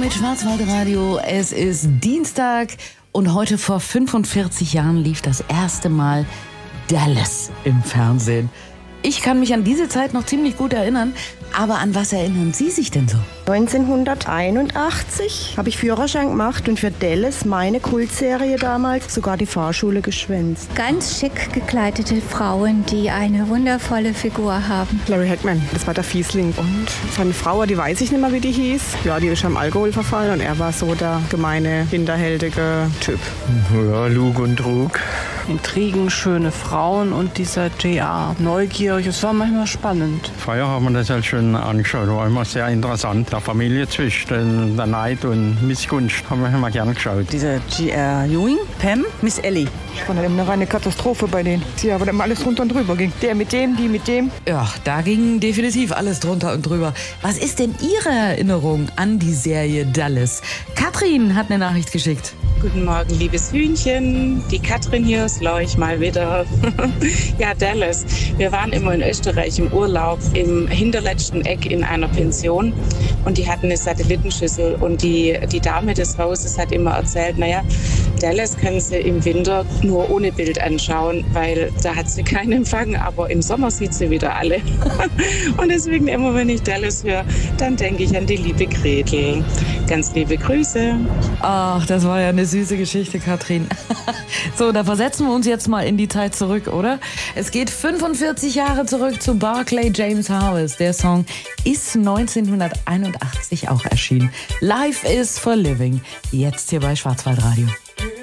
mit Schwarzwaldradio. Es ist Dienstag und heute vor 45 Jahren lief das erste Mal Dallas im Fernsehen. Ich kann mich an diese Zeit noch ziemlich gut erinnern, aber an was erinnern Sie sich denn so? 1981 habe ich Führerschein gemacht und für Dallas, meine Kultserie damals, sogar die Fahrschule geschwänzt. Ganz schick gekleidete Frauen, die eine wundervolle Figur haben. Larry Hagman, das war der Fiesling. Und seine Frau, die weiß ich nicht mehr, wie die hieß. Ja, die ist am Alkohol verfallen und er war so der gemeine, hinterhältige Typ. Ja, Lug und Trug. Intrigen, schöne Frauen und dieser J.R. neugierig. Es war manchmal spannend. Früher haben wir das halt schon angeschaut, war immer sehr interessant. Der Familienzwischen, der Neid und Missgunst haben wir immer gern geschaut. Dieser J.R. Ewing, Pam, Miss Ellie. Ich fand eine reine Katastrophe bei denen. Ja, aber dann alles drunter und drüber ging. Der mit dem, die mit dem. Ja, da ging definitiv alles drunter und drüber. Was ist denn Ihre Erinnerung an die Serie Dallas? Katrin hat eine Nachricht geschickt. Guten Morgen, liebes Hühnchen. Die Katrin hier, Leuch mal wieder. Ja, Dallas. Wir waren immer in Österreich im Urlaub, im hinterletzten Eck in einer Pension. Und die hatten eine Satellitenschüssel. Und die Dame des Hauses hat immer erzählt, naja, Dallas können Sie im Winter nur ohne Bild anschauen, weil da hat sie keinen Empfang. Aber im Sommer sieht sie wieder alle. Und deswegen immer, wenn ich Dallas höre, dann denke ich an die liebe Gretel. Ganz liebe Grüße. Ach, das war ja eine süße Geschichte, Katrin. So, da versetzen wir uns jetzt mal in die Zeit zurück, oder? Es geht 45 Jahre zurück zu Barclay James Harris. Der Song ist 1981 auch erschienen. Life is for Living. Jetzt hier bei Schwarzwaldradio.